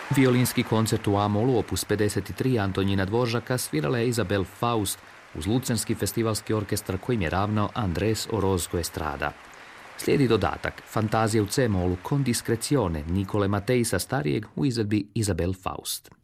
Violinski koncert u A-molu opus 53 Antonjina Dvoržaka svirala je Isabel Faust uz Lucenski festivalski orkestar kojim je ravnao Andres Orozco Estrada. Slijedi dodatak Fantazije u C-molu con discrezione Nikole Mateisa starijeg u izvedbi Isabel Faust.